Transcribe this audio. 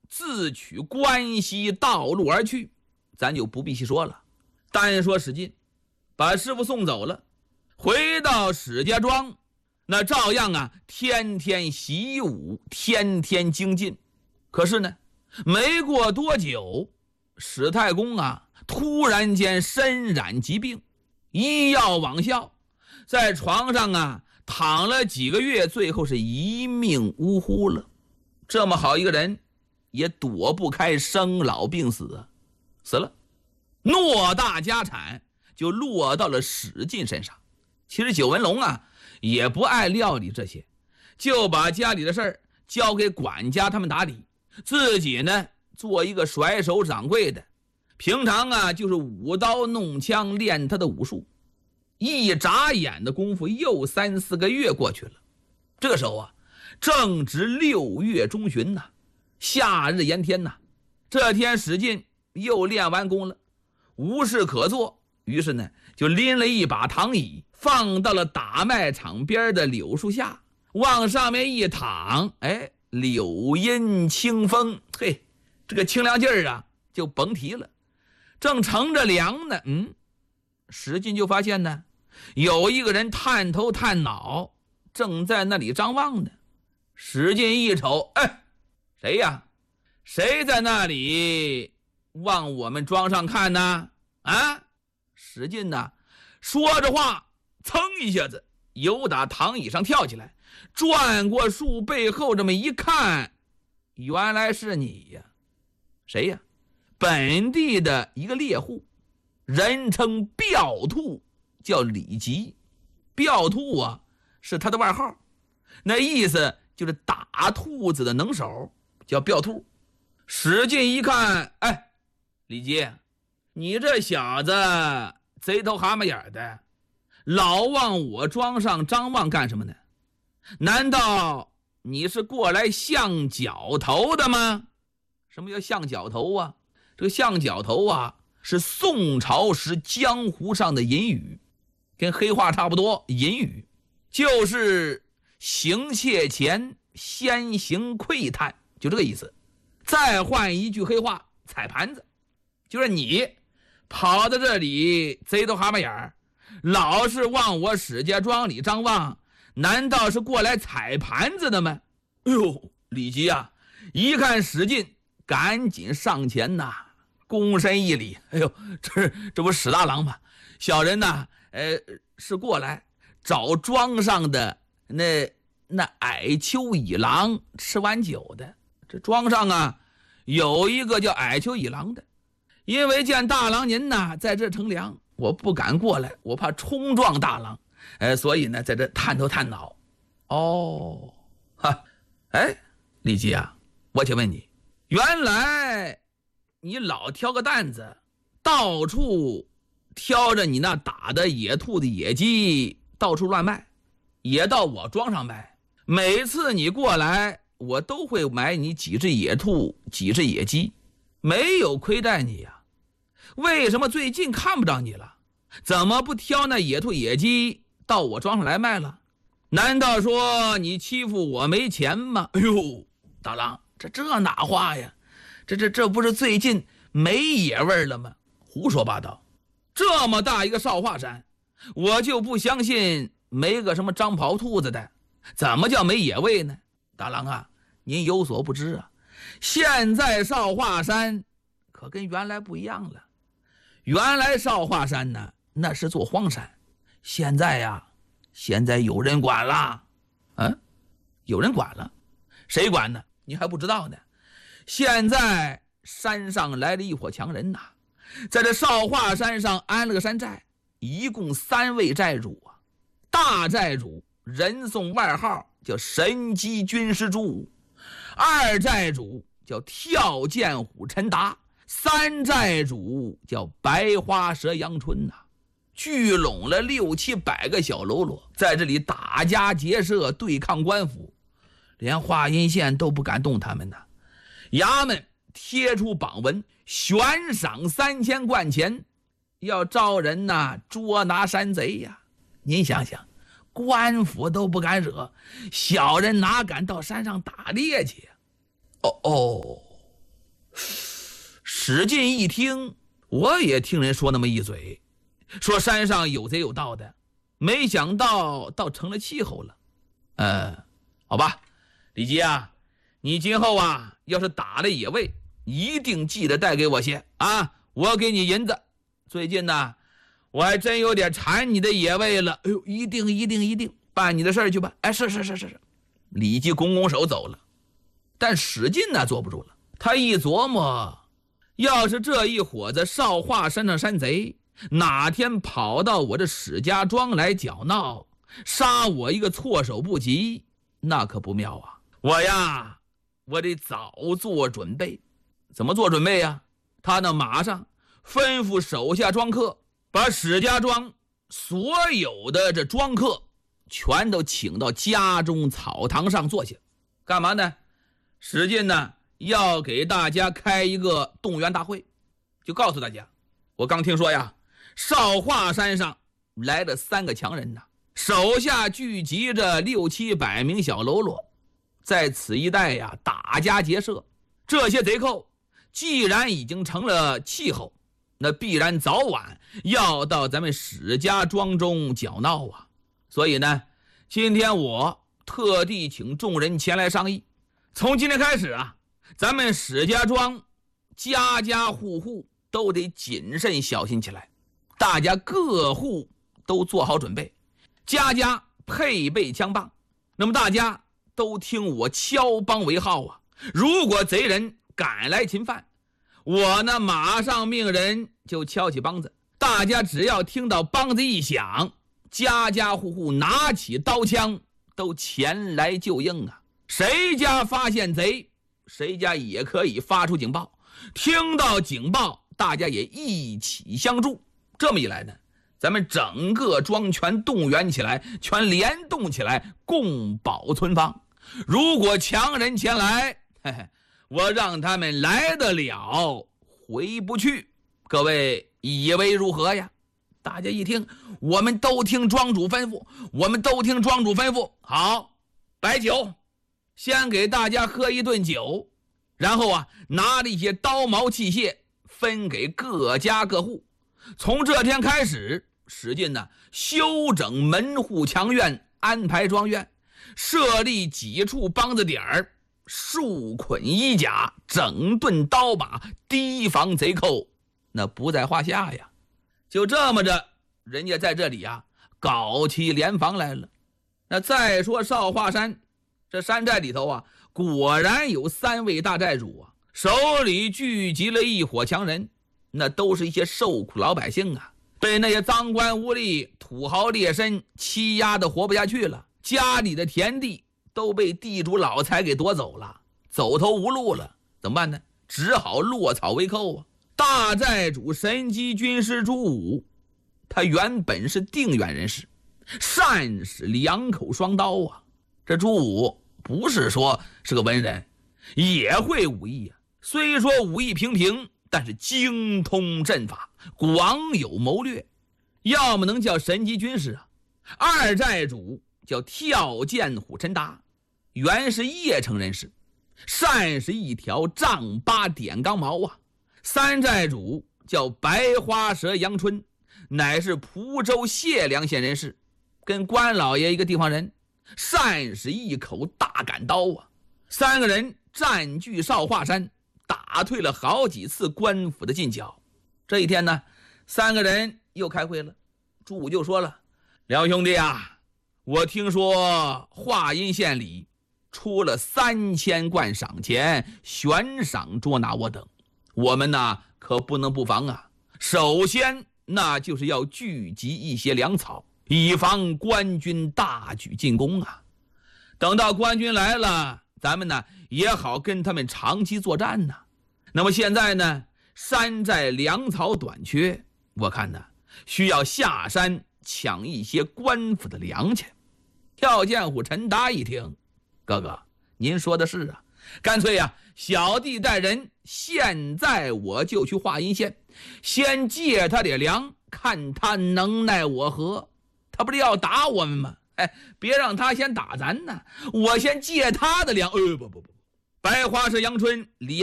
自取关西道路而去，咱就不必细说了。单说史进把师傅送走了，回到史家庄，那照样啊，天天习武，天天精进。可是呢，没过多久，史太公啊，突然间身染疾病，医药罔效，在床上啊躺了几个月，最后是一命呜呼了。这么好一个人，也躲不开生老病死啊，死了，偌大家产就落到了史进身上。其实九纹龙啊，也不爱料理这些，就把家里的事儿交给管家他们打理，自己呢做一个甩手掌柜的，平常啊就是舞刀弄枪练他的武术。一眨眼的功夫，又3、4个月过去了。这个时候啊，正值6月中旬呐，夏日炎天呐。这天史进又练完功了，无事可做，于是呢就拎了一把躺椅，放到了打麦场边的柳树下，往上面一躺，哎，柳荫清风，嘿，这个清凉劲儿啊就甭提了。正乘着凉呢，史进就发现呢，有一个人探头探脑，正在那里张望呢。史进一瞅，哎，谁呀？谁在那里往我们庄上看呢？啊！史进呢，说着话，噌一下子由打躺椅上跳起来，转过树背后这么一看，原来是你呀！谁呀？本地的一个猎户，人称彪兔，叫李吉。彪兔啊是他的外号，那意思就是打兔子的能手，叫彪兔。史进一看，哎，李吉，你这小子贼头蛤蟆眼的，老往我庄上张望干什么呢？难道你是过来相角头的吗？什么叫相角头啊？这个相角头啊，是宋朝时江湖上的隐语，跟黑话差不多。隐语就是行窃前先行窥探，就这个意思。再换一句黑话，踩盘子，就是你跑到这里贼头蛤蟆眼儿，老是往我史家庄里张望，难道是过来踩盘子的吗？哎呦，李吉啊，一看史进，赶紧上前呐，躬身一礼，哎呦，这不史大郎吗？小人呐，是过来找庄上的那矮丘乙郎吃完酒的。这庄上啊有一个叫矮丘乙郎的，因为见大郎您呐在这乘凉，我不敢过来，我怕冲撞大郎，所以呢在这探头探脑。哦，哈，哎，李吉啊，我请问你，原来你老挑个担子，到处挑着你那打的野兔的野鸡，到处乱卖，也到我庄上卖。每次你过来，我都会买你几只野兔，几只野鸡，没有亏待你呀。为什么最近看不着你了？怎么不挑那野兔野鸡到我庄上来卖了？难道说你欺负我没钱吗？哎呦，大郎，这哪话呀？这不是最近没野味了吗？胡说八道！这么大一个少华山，我就不相信没个什么张跑兔子的，怎么叫没野味呢？大郎啊，您有所不知啊，现在少华山可跟原来不一样了。原来少华山呢，那是座荒山，现在有人管了。有人管了？谁管呢？你还不知道呢。现在山上来了一伙强人呐，在这少华山上安了个山寨，一共3位寨主啊。大寨主人送外号叫神机军师朱武，二寨主叫跳涧虎陈达，三寨主叫白花蛇杨春呐。聚拢了6、700个小喽啰，在这里打家劫舍，对抗官府，连华阴县都不敢动他们呐。衙门贴出榜文，悬赏3000贯钱，要招人呐捉拿山贼呀。您想想，官府都不敢惹，小人哪敢到山上打猎去呀？ 史进一听，我也听人说那么一嘴，说山上有贼有盗的，没想到倒成了气候了。好吧，李吉啊，你今后啊要是打了野味，一定记得带给我些啊，我给你银子。最近呢，我还真有点馋你的野味了。哎呦，一定办你的事儿去吧。哎，是。李吉拱拱手走了。但史进呢坐不住了，他一琢磨，要是这一伙子少华山上山贼哪天跑到我这史家庄来搅闹，杀我一个措手不及，那可不妙啊。我得早做准备。怎么做准备呀？他呢马上吩咐手下庄客，把史家庄所有的这庄客全都请到家中草堂上坐下。干嘛呢？史进呢要给大家开一个动员大会，就告诉大家，我刚听说呀，少华山上来了3个强人呐，手下聚集着600-700名小喽啰，在此一带呀打家劫舍。这些贼寇既然已经成了气候，那必然早晚要到咱们史家庄中搅闹啊。所以呢，今天我特地请众人前来商议，从今天开始啊，咱们史家庄家家户户都得谨慎小心起来，大家各户都做好准备，家家配备枪棒。那么大家都听我敲梆为号啊，如果贼人赶来侵犯，我呢马上命人就敲起梆子，大家只要听到梆子一响，家家户户拿起刀枪都前来救应啊。谁家发现贼，谁家也可以发出警报，听到警报大家也一起相助。这么一来呢，咱们整个庄全动员起来，全联动起来，共保存方。如果强人前来，我让他们来得了回不去，各位以为如何呀？大家一听，我们都听庄主吩咐，好，摆酒，先给大家喝一顿酒，然后啊拿了一些刀矛器械分给各家各户。从这天开始，史进呢修整门户墙院，安排庄院，设立几处梆子点儿，束捆衣甲，整顿刀把，提防贼寇，那不在话下呀。就这么着，人家在这里啊搞起联防来了。那再说少华山这山寨里头啊，果然有3位大寨主啊，手里聚集了一伙强人，那都是一些受苦老百姓啊，被那些赃官污吏、土豪劣绅欺压的活不下去了，家里的田地都被地主老财给夺走了，走投无路了，怎么办呢？只好落草为寇啊。大寨主神机军师朱武，他原本是定远人士，善使2口双刀啊。这朱武不是说是个文人，也会武艺啊，虽说武艺平平，但是精通阵法，广有谋略，要么能叫神机军师啊。2寨主叫跳涧虎陈达，原是邺城人士，善使一条丈8点钢矛啊。3寨主叫白花蛇杨春，乃是蒲州解良县人士，跟关老爷一个地方人，善使一口大杆刀啊。3个人占据少华山，打退了好几次官府的进剿。这一天呢，3个人又开会了。朱武就说了，梁兄弟啊，我听说华阴县里出了3000贯赏钱，悬赏捉拿我等，我们呢可不能不防啊。首先那就是要聚集一些粮草，以防官军大举进攻啊。等到官军来了，咱们呢也好跟他们长期作战呢。那么现在呢，山寨粮草短缺，我看呢需要下山抢一些官府的粮钱。跳涧虎陈达一听，哥哥您说的是啊，干脆啊小弟带人现在我就去华阴县，先借他点粮，看他能耐我何。他不是要打我们吗？别让他先打咱呢，我先借他的粮。不，白花是阳春连